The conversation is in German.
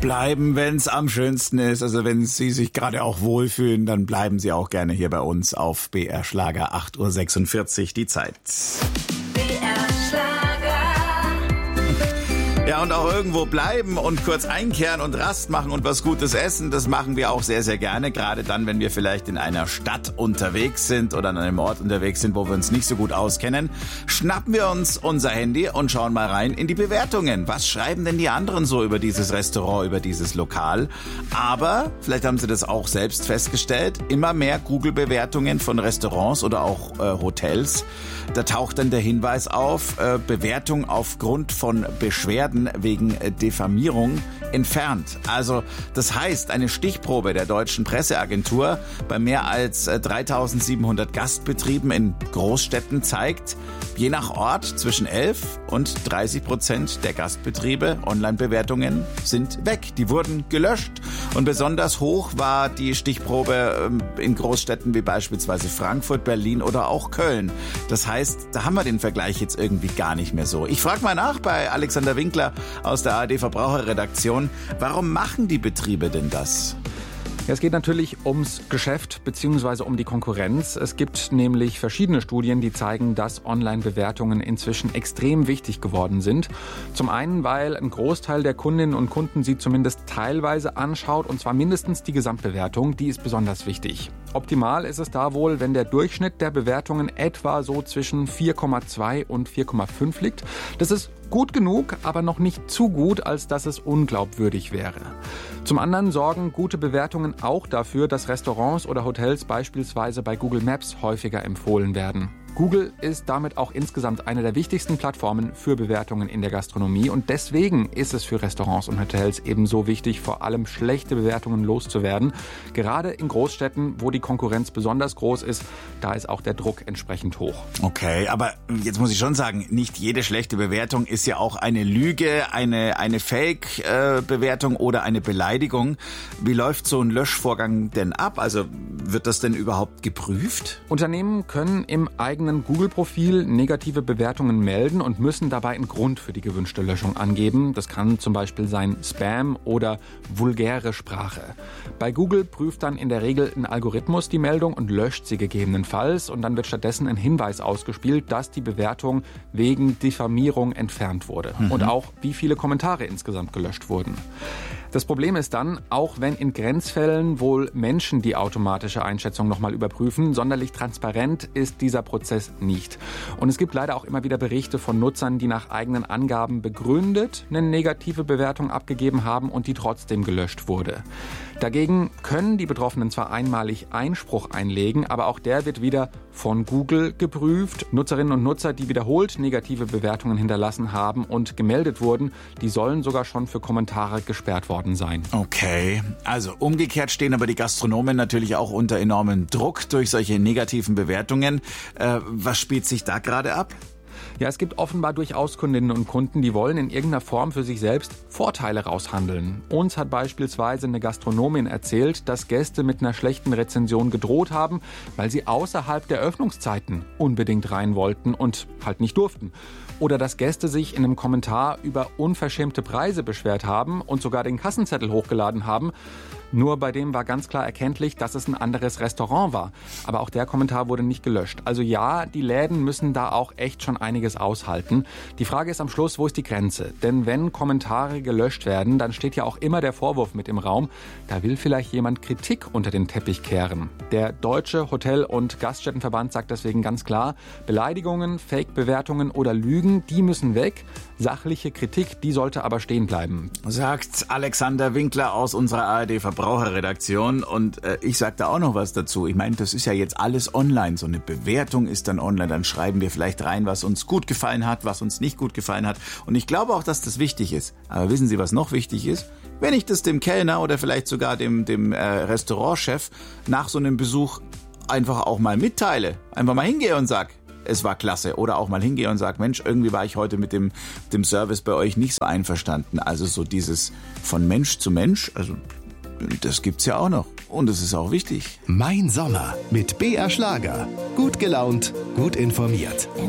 bleiben, wenn es am schönsten ist. Also wenn Sie sich gerade auch wohlfühlen, dann bleiben Sie auch gerne hier bei uns auf BR Schlager 8:46 Uhr die Zeit. BR Schlager. Ja, und auch irgendwo bleiben und kurz einkehren und Rast machen und was Gutes essen, das machen wir auch sehr, sehr gerne. Gerade dann, wenn wir vielleicht in einer Stadt unterwegs sind oder an einem Ort unterwegs sind, wo wir uns nicht so gut auskennen, schnappen wir uns unser Handy und schauen mal rein in die Bewertungen. Was schreiben denn die anderen so über dieses Restaurant, über dieses Lokal? Aber, vielleicht haben Sie das auch selbst festgestellt, immer mehr Google-Bewertungen von Restaurants oder auch Hotels. Da taucht dann der Hinweis auf, Bewertung aufgrund von Beschwerden wegen Diffamierung entfernt. Also das heißt, eine Stichprobe der deutschen Presseagentur bei mehr als 3.700 Gastbetrieben in Großstädten zeigt, je nach Ort zwischen 11 und 30% der Gastbetriebe, Online-Bewertungen sind weg. Die wurden gelöscht. Und besonders hoch war die Stichprobe in Großstädten wie beispielsweise Frankfurt, Berlin oder auch Köln. Das heißt, da haben wir den Vergleich jetzt irgendwie gar nicht mehr so. Ich frage mal nach bei Alexander Winkler aus der ARD Verbraucherredaktion. Warum machen die Betriebe denn das? Ja, es geht natürlich ums Geschäft bzw. um die Konkurrenz. Es gibt nämlich verschiedene Studien, die zeigen, dass Online-Bewertungen inzwischen extrem wichtig geworden sind. Zum einen, weil ein Großteil der Kundinnen und Kunden sie zumindest teilweise anschaut, und zwar mindestens die Gesamtbewertung, die ist besonders wichtig. Optimal ist es da wohl, wenn der Durchschnitt der Bewertungen etwa so zwischen 4,2 und 4,5 liegt. Das ist gut genug, aber noch nicht zu gut, als dass es unglaubwürdig wäre. Zum anderen sorgen gute Bewertungen auch dafür, dass Restaurants oder Hotels beispielsweise bei Google Maps häufiger empfohlen werden. Google ist damit auch insgesamt eine der wichtigsten Plattformen für Bewertungen in der Gastronomie, und deswegen ist es für Restaurants und Hotels eben so wichtig, vor allem schlechte Bewertungen loszuwerden. Gerade in Großstädten, wo die Konkurrenz besonders groß ist, da ist auch der Druck entsprechend hoch. Okay, aber jetzt muss ich schon sagen, nicht jede schlechte Bewertung ist ja auch eine Lüge, eine Fake-Bewertung oder eine Beleidigung. Wie läuft so ein Löschvorgang denn ab? Also wird das denn überhaupt geprüft? Unternehmen können im eigenen Google-Profil negative Bewertungen melden und müssen dabei einen Grund für die gewünschte Löschung angeben. Das kann zum Beispiel sein Spam oder vulgäre Sprache. Bei Google prüft dann in der Regel ein Algorithmus die Meldung und löscht sie gegebenenfalls, und dann wird stattdessen ein Hinweis ausgespielt, dass die Bewertung wegen Diffamierung entfernt wurde. Und auch, wie viele Kommentare insgesamt gelöscht wurden. Das Problem ist dann, auch wenn in Grenzfällen wohl Menschen die automatische Einschätzung nochmal überprüfen, sonderlich transparent ist dieser Prozess nicht. Und es gibt leider auch immer wieder Berichte von Nutzern, die nach eigenen Angaben begründet eine negative Bewertung abgegeben haben und die trotzdem gelöscht wurde. Dagegen können die Betroffenen zwar einmalig Einspruch einlegen, aber auch der wird wieder von Google geprüft. Nutzerinnen und Nutzer, die wiederholt negative Bewertungen hinterlassen haben und gemeldet wurden, die sollen sogar schon für Kommentare gesperrt worden sein. Okay, also umgekehrt stehen aber die Gastronomen natürlich auch unter enormem Druck durch solche negativen Bewertungen. Was spielt sich da gerade ab? Ja, es gibt offenbar durchaus Kundinnen und Kunden, die wollen in irgendeiner Form für sich selbst Vorteile raushandeln. Uns hat beispielsweise eine Gastronomin erzählt, dass Gäste mit einer schlechten Rezension gedroht haben, weil sie außerhalb der Öffnungszeiten unbedingt rein wollten und halt nicht durften. Oder dass Gäste sich in einem Kommentar über unverschämte Preise beschwert haben und sogar den Kassenzettel hochgeladen haben. Nur bei dem war ganz klar erkenntlich, dass es ein anderes Restaurant war. Aber auch der Kommentar wurde nicht gelöscht. Also ja, die Läden müssen da auch echt schon einiges aushalten. Die Frage ist am Schluss, wo ist die Grenze? Denn wenn Kommentare gelöscht werden, dann steht ja auch immer der Vorwurf mit im Raum, da will vielleicht jemand Kritik unter den Teppich kehren. Der Deutsche Hotel- und Gaststättenverband sagt deswegen ganz klar, Beleidigungen, Fake-Bewertungen oder Lügen, die müssen weg. Sachliche Kritik, die sollte aber stehen bleiben. Sagt Alexander Winkler aus unserer ARD Verbraucherredaktion. Und ich sage da auch noch was dazu. Ich meine, das ist ja jetzt alles online. So eine Bewertung ist dann online. Dann schreiben wir vielleicht rein, was uns gut gefallen hat, was uns nicht gut gefallen hat. Und ich glaube auch, dass das wichtig ist. Aber wissen Sie, was noch wichtig ist? Wenn ich das dem Kellner oder vielleicht sogar dem Restaurantchef nach so einem Besuch einfach auch mal mitteile. Einfach mal hingehe und sag, es war klasse. Oder auch mal hingehe und sage, Mensch, irgendwie war ich heute mit dem Service bei euch nicht so einverstanden. Also so dieses von Mensch zu Mensch, also das gibt's ja auch noch. Und es ist auch wichtig. Mein Sommer mit BR Schlager. Gut gelaunt, gut informiert.